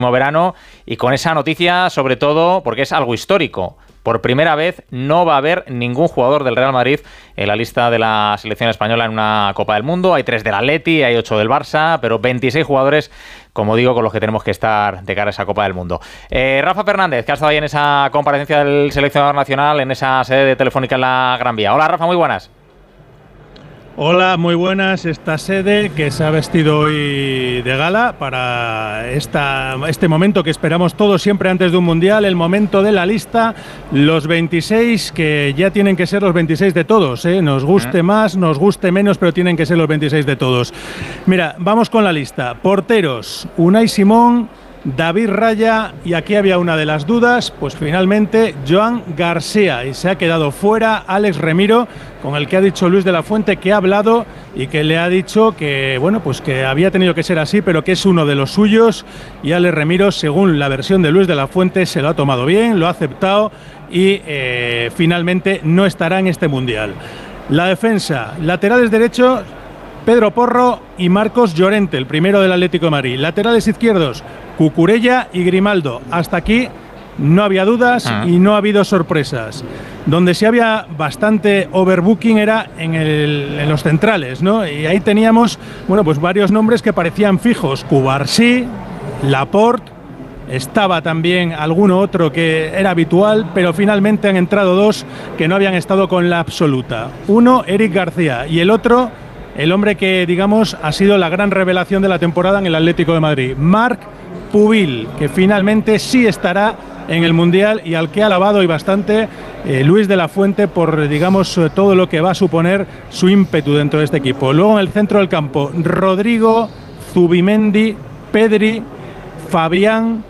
verano, y con esa noticia sobre todo porque es algo histórico. Por primera vez no va a haber ningún jugador del Real Madrid en la lista de la selección española en una Copa del Mundo. Hay 3 del Atleti, hay 8 del Barça, pero 26 jugadores, como digo, con los que tenemos que estar de cara a esa Copa del Mundo. Rafa Fernández, que ha estado ahí en esa comparecencia del seleccionador nacional, en esa sede de Telefónica en la Gran Vía. Hola Rafa, muy buenas. Hola, muy buenas. Esta sede que se ha vestido hoy de gala para este momento que esperamos todos siempre antes de un mundial, el momento de la lista, los 26 que ya tienen que ser los 26 de todos, ¿eh? Nos guste más, nos guste menos, pero tienen que ser los 26 de todos. Mira, vamos con la lista. Porteros: Unai Simón, David Raya, y aquí había una de las dudas, pues finalmente Joan García, y se ha quedado fuera Alex Remiro, con el que ha dicho Luis de la Fuente que ha hablado y que le ha dicho que, bueno, pues que había tenido que ser así, pero que es uno de los suyos, y Alex Remiro, según la versión de Luis de la Fuente, se lo ha tomado bien, lo ha aceptado y finalmente no estará en este mundial. La defensa: laterales derechos, Pedro Porro y Marcos Llorente, el primero del Atlético de Madrid. Laterales izquierdos: Cucurella y Grimaldo. Hasta aquí no había dudas y no ha habido sorpresas. Donde sí había bastante overbooking era en los centrales, ¿no? Y ahí teníamos, bueno, pues varios nombres que parecían fijos: Cubarsí, Laporte, estaba también alguno otro que era habitual, pero finalmente han entrado dos que no habían estado con la absoluta. Uno, Eric García, y el otro, el hombre que, digamos, ha sido la gran revelación de la temporada en el Atlético de Madrid, Marc Pubil, que finalmente sí estará en el Mundial y al que ha alabado y bastante Luis de la Fuente por, digamos, todo lo que va a suponer su ímpetu dentro de este equipo. Luego en el centro del campo: Rodrigo, Zubimendi, Pedri, Fabián,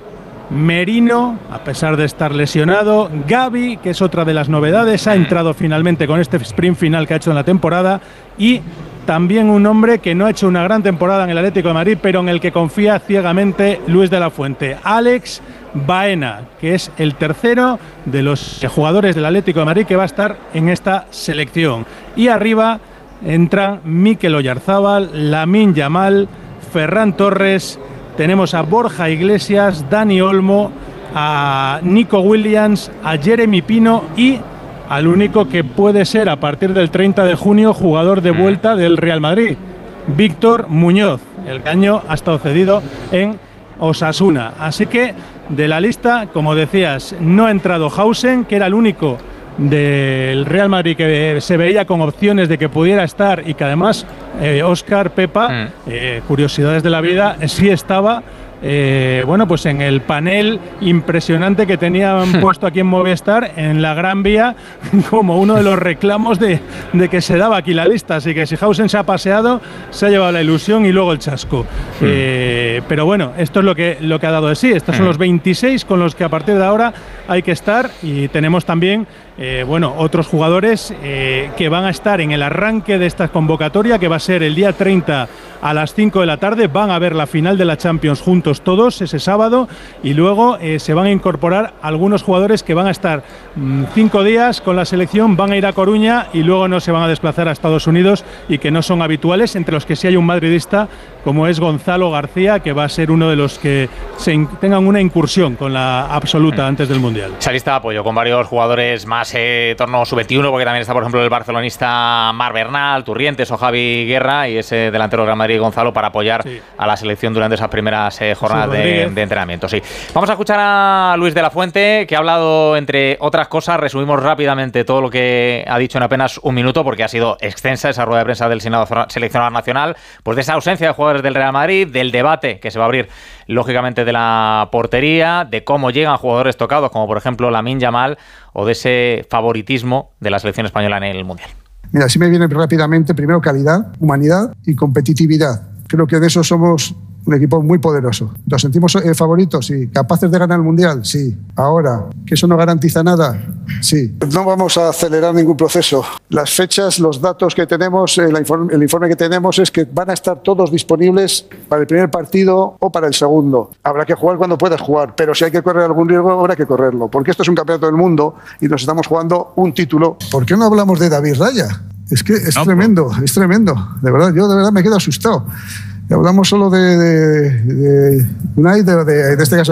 Merino, a pesar de estar lesionado, Gavi, que es otra de las novedades, ha entrado finalmente con este sprint final que ha hecho en la temporada, y también un hombre que no ha hecho una gran temporada en el Atlético de Madrid, pero en el que confía ciegamente Luis de la Fuente: Alex Baena, que es el tercero de los jugadores del Atlético de Madrid que va a estar en esta selección. Y arriba entran Mikel Oyarzábal, Lamine Yamal, Ferran Torres, tenemos a Borja Iglesias, Dani Olmo, a Nico Williams, a Jeremy Pino y al único que puede ser a partir del 30 de junio jugador de vuelta del Real Madrid, Víctor Muñoz, el que año ha estado cedido en Osasuna. Así que de la lista, como decías, no ha entrado Hausen, que era el único del Real Madrid que se veía con opciones de que pudiera estar, y que además Óscar Pepa, curiosidades de la vida, sí estaba. Bueno, pues en el panel impresionante que tenían puesto aquí en Movistar, en la Gran Vía, como uno de los reclamos de que se daba aquí la lista. Así que si Hausen se ha paseado, se ha llevado la ilusión y luego el chasco. Pero bueno, esto es lo que ha dado de sí. Estos son los 26 con los que a partir de ahora hay que estar, y tenemos también bueno, otros jugadores que van a estar en el arranque de esta convocatoria, que va a ser el día 30 a las 5 de la tarde. Van a ver la final de la Champions juntos todos ese sábado, y luego se van a incorporar algunos jugadores que van a estar 5 días con la selección, van a ir a Coruña y luego no se van a desplazar a Estados Unidos, y que no son habituales, entre los que sí hay un madridista como es Gonzalo García, que va a ser uno de los que tengan una incursión con la absoluta antes del Mundial. Esa lista de apoyo con varios jugadores más torno sub-21, porque también está, por ejemplo, el barcelonista Marc Bernal, Turrientes o Javi Guerra, y ese delantero del Real Madrid, Gonzalo, para apoyar a la selección durante esas primeras jornadas de entrenamiento. Sí. Vamos a escuchar a Luis de la Fuente, que ha hablado, entre otras cosas, resumimos rápidamente todo lo que ha dicho en apenas un minuto, porque ha sido extensa esa rueda de prensa del seleccionador nacional, pues de esa ausencia de jugadores del Real Madrid, del debate que se va a abrir, lógicamente, de la portería, de cómo llegan jugadores tocados, como por ejemplo Lamine Yamal, o de ese favoritismo de la selección española en el Mundial. Mira, si me viene rápidamente, primero calidad, humanidad y competitividad. Creo que de eso somos un equipo muy poderoso. ¿Nos sentimos favoritos? Sí. ¿Capaces de ganar el Mundial? Sí. Ahora, ¿que eso no garantiza nada? Sí. No vamos a acelerar ningún proceso. Las fechas, los datos que tenemos, el informe que tenemos es que van a estar todos disponibles para el primer partido o para el segundo. Habrá que jugar cuando puedas jugar, pero si hay que correr algún riesgo, habrá que correrlo, porque esto es un campeonato del mundo y nos estamos jugando un título. ¿Por qué no hablamos de David Raya? Es que es tremendo, es tremendo. De verdad, yo de verdad me quedo asustado. Hablamos solo de Unai, de este caso.